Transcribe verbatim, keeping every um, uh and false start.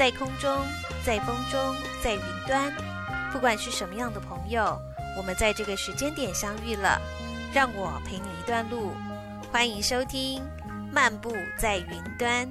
在空中，在风中，在云端，不管是什么样的朋友，我们在这个时间点相遇了，让我陪你一段路。欢迎收听漫步在云端。